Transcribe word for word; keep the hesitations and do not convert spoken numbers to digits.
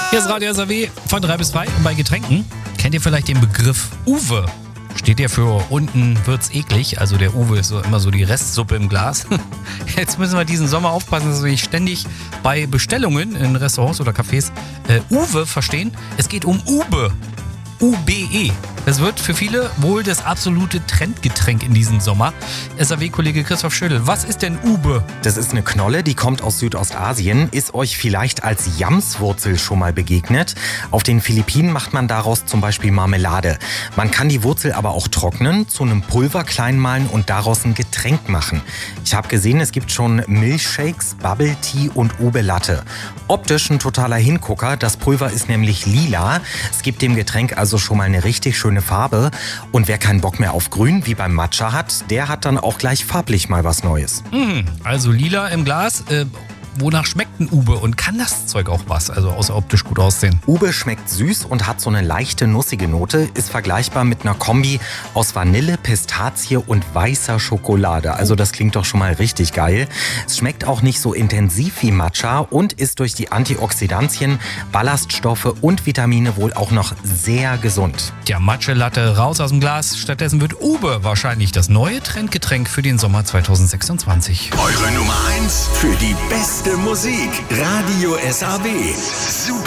Hier ist Radio S A W von drei bis zwei und bei Getränken kennt ihr vielleicht den Begriff Uwe. Steht ja für unten wird's eklig, also der Uwe ist so immer so die Restsuppe im Glas. Jetzt müssen wir diesen Sommer aufpassen, dass wir nicht ständig bei Bestellungen in Restaurants oder Cafés äh, Uwe verstehen. Es geht um Ube. U B E. Das wird für viele wohl das absolute Trendgetränk in diesem Sommer. S A W-Kollege Christoph Schödel, was ist denn Ube? Das ist eine Knolle, die kommt aus Südostasien. Ist euch vielleicht als Jamswurzel schon mal begegnet? Auf den Philippinen macht man daraus zum Beispiel Marmelade. Man kann die Wurzel aber auch trocknen, zu einem Pulver klein mahlen und daraus ein Getränk machen. Ich habe gesehen, es gibt schon Milchshakes, Bubble Tea und Ube Latte. Optisch ein totaler Hingucker. Das Pulver ist nämlich lila. Es gibt dem Getränk also schon mal eine richtig schöne Farbe. Und wer keinen Bock mehr auf Grün wie beim Matcha hat, der hat dann auch gleich farblich mal was Neues. Mhm, also lila im Glas. Äh, wonach schmeckt ein Ube und kann das Zeug auch was? Also außer optisch gut aussehen. Ube schmeckt süß und hat so eine leichte nussige Note. Ist vergleichbar mit einer Kombi aus Vanille, Pistazie und weißer Schokolade. Also das klingt doch schon mal richtig geil. Es schmeckt auch nicht so intensiv wie Matcha und ist durch die Antioxidantien, Ballaststoffe und Vitamine wohl auch noch sehr gesund. Tja, Matcha-Latte raus aus dem Glas. Stattdessen wird Ube wahrscheinlich das neue Trendgetränk für den Sommer zweitausendsechsundzwanzig. Eure Nummer eins für die beste Musik. Radio S A W. Super.